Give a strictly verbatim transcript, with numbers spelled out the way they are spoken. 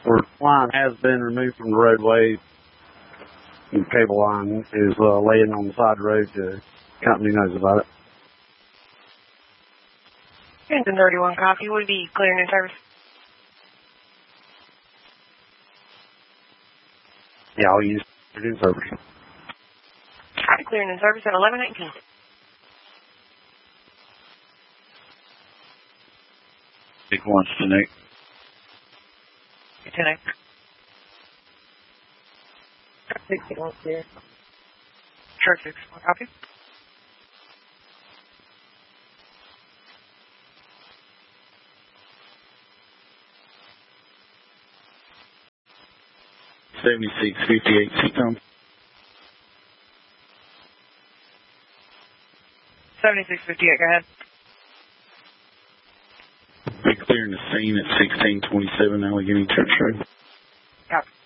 Or line has been removed from the roadway. The cable line is uh, laying on the side of the road. The company knows about it. Engine thirty-one copy. Would be clearing in service. Yeah, I'll use it in service. Copy, clearing in service at eleven eighteen. Big one, ten eight. ten eight. sixty-one clear. Sure, sixty-one copy. seventy-six fifty-eight, C-com. seventy-six fifty-eight, go ahead. Be clearing the scene at sixteen twenty-seven Allegheny Church Road. Copy.